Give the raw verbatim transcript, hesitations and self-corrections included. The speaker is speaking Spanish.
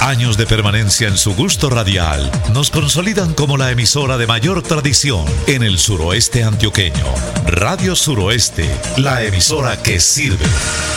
Años de permanencia en su gusto radial nos consolidan como la emisora de mayor tradición en el suroeste antioqueño. Radio Suroeste, la emisora que sirve.